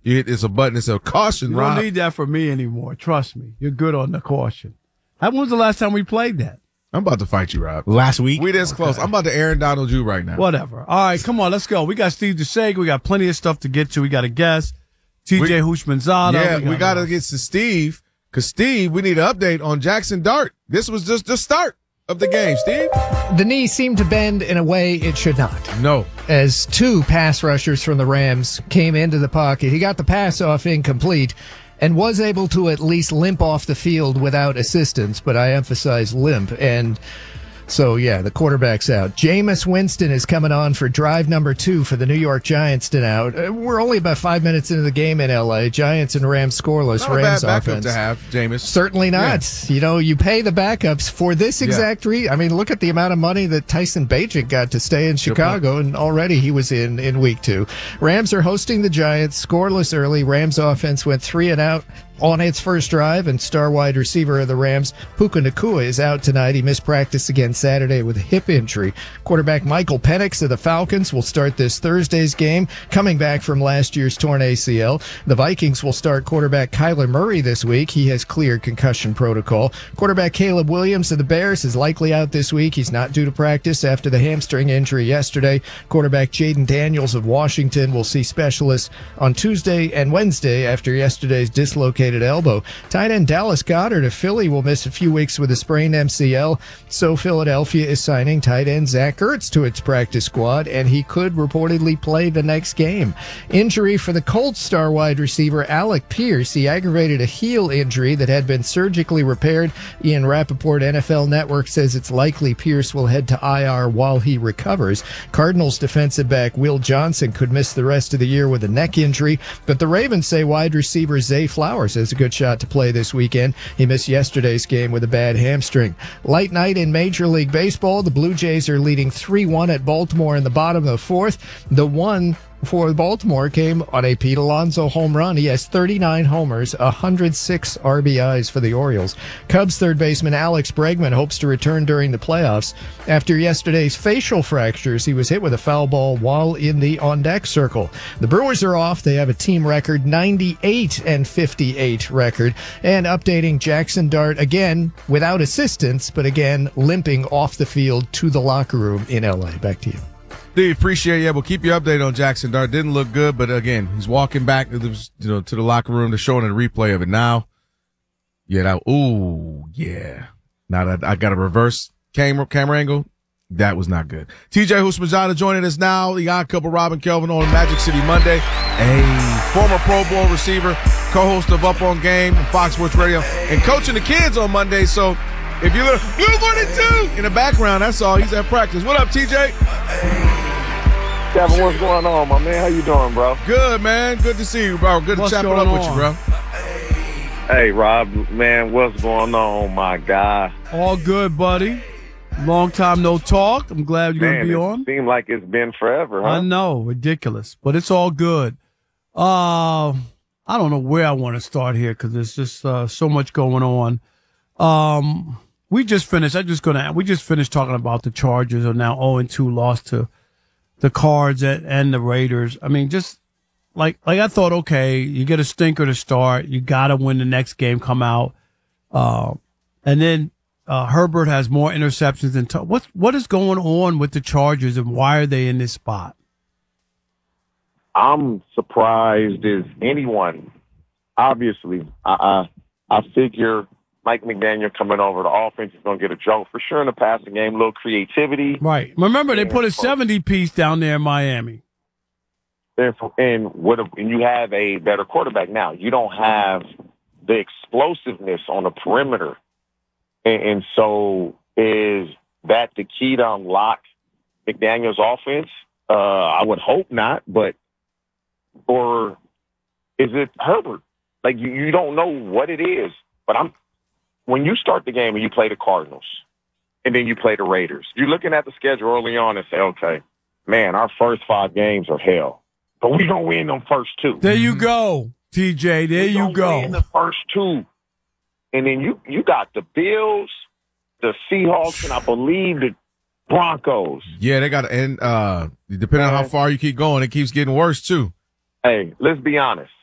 You hit, it's a button. It's a caution, You Rob. don't need that for me anymore. Trust me. You're good on the caution. When was the last time we played that? I'm about to fight you, Rob. Last week. We this close. I'm about to Aaron Donald you right now. Whatever. All right, come on, let's go. We got Steve DeSager. We got plenty of stuff to get to. We got a guest, TJ Houshmandzadeh. Yeah, we got to get to Steve, because Steve, we need an update on Jackson Dart. This was just the start of the game, Steve. The knee seemed to bend in a way it should not. No. As two pass rushers from the Rams came into the pocket, he got the pass off incomplete and was able to at least limp off the field without assistance, but I emphasize limp. And so, yeah, the quarterback's out. Jameis Winston is coming on for drive number 2 for the New York Giants tonight. We're only about 5 minutes into the game in L.A. Giants and Rams scoreless. Not Rams a bad backup offense to have, Jameis. Certainly not. Yeah. You know, you pay the backups for this exact reason. I mean, look at the amount of money that Tyson Bagent got to stay in Chicago, and already he was in week 2. Rams are hosting the Giants, scoreless early. Rams offense went 3 and out on its first drive, and star wide receiver of the Rams, Puka Nacua, is out tonight. He missed practice again Saturday with a hip injury. Quarterback Michael Penix of the Falcons will start this Thursday's game, coming back from last year's torn ACL. The Vikings will start quarterback Kyler Murray this week. He has cleared concussion protocol. Quarterback Caleb Williams of the Bears is likely out this week. He's not due to practice after the hamstring injury yesterday. Quarterback Jaden Daniels of Washington will see specialists on Tuesday and Wednesday after yesterday's dislocated elbow. Tight end Dallas Goedert of Philly will miss a few weeks with a sprained MCL, so Philadelphia is signing tight end Zach Ertz to its practice squad, and he could reportedly play the next game. Injury for the Colts star wide receiver Alec Pierce. He aggravated a heel injury that had been surgically repaired. Ian Rappaport, NFL Network, says it's likely Pierce will head to IR while he recovers. Cardinals defensive back Will Johnson could miss the rest of the year with a neck injury, but the Ravens say wide receiver Zay Flowers has a good shot to play this weekend. He missed yesterday's game with a bad hamstring. Light night in Major League Baseball. The Blue Jays are leading 3-1 at Baltimore in the bottom of the 4th. The one for Baltimore came on a Pete Alonso home run. He has 39 homers, 106 RBIs for the Orioles. Cubs third baseman Alex Bregman hopes to return during the playoffs. After yesterday's facial fractures, he was hit with a foul ball while in the on-deck circle. The Brewers are off. They have a team record 98-58 record. And updating Jackson Dart, again, without assistance, but again, limping off the field to the locker room in L.A. Back to you. Steve, appreciate it. Yeah, we'll keep you updated on Jackson Dart. Didn't look good, but again, he's walking back to the locker room. They're showing a replay of it now. Yeah, yeah. Now that I got a reverse camera angle, that was not good. TJ Houshmandzadeh joining us now. The Odd Couple, Robin Kelvin on Magic City Monday. A former Pro Bowl receiver, co-host of Up on Game and Fox Sports Radio, and coaching the kids on Monday. So if you look, Blue 1-2 in the background, that's all. He's at practice. What up, TJ? Kevin, what's going on, my man? How you doing, bro? Good, man. Good to see you, bro. Good to chop it up with you, bro. Hey, Rob, man, what's going on, my guy? All good, buddy. Long time no talk. I'm glad you're going to be on. It seems like it's been forever, huh? I know. Ridiculous. But it's all good. I don't know where I want to start here because there's just so much going on. We just finished talking about the Chargers are now 0-2 lost to the Cards and the Raiders. I mean, just like I thought, okay, you get a stinker to start. You got to win the next game, come out. And then Herbert has more interceptions than what is going on with the Chargers and why are they in this spot? I'm surprised as anyone. Obviously, I figure Mike McDaniel coming over, the offense is going to get a jolt for sure in the passing game, a little creativity. Right. Remember, they put a 70-piece down there in Miami. And you have a better quarterback now. You don't have the explosiveness on the perimeter. And so is that the key to unlock McDaniel's offense? I would hope not, or is it Herbert? Like, you don't know what it is. But when you start the game and you play the Cardinals and then you play the Raiders, you're looking at the schedule early on and say, okay, man, our first 5 games are hell, but we going to win them first 2. There you go, TJ. There you go. Win the first 2. And then you got the Bills, the Seahawks, and I believe the Broncos. Yeah, they got, and depending on how far you keep going, it keeps getting worse too. Hey, let's be honest.